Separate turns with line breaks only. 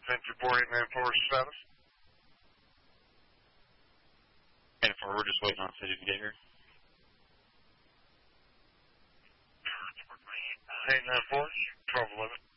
10-4, 894 status.
And we're just waiting on City to get here.
894, 1211.